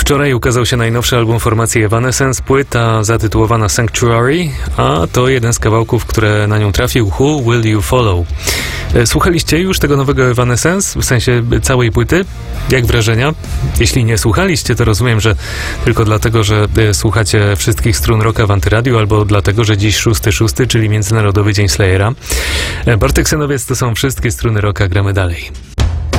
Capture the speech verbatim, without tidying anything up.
Wczoraj ukazał się najnowszy album formacji Evanescence, płyta zatytułowana Sanctuary, a to jeden z kawałków, które na nią trafił, Who Will You Follow? Słuchaliście już tego nowego Evanescence, w sensie całej płyty? Jak wrażenia? Jeśli nie słuchaliście, to rozumiem, że tylko dlatego, że słuchacie wszystkich strun rocka w Antyradiu, albo dlatego, że dziś szósty szósty, czyli Międzynarodowy Dzień Slayera. Bartek Senowiec, to są wszystkie struny rocka, gramy dalej.